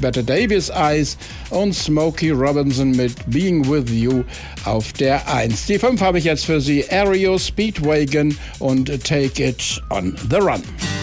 Bette Davis Eyes und Smokey Robinson mit Being With You auf der 1. Die 5 habe ich jetzt für Sie: REO Speedwagon und Take It On The Run.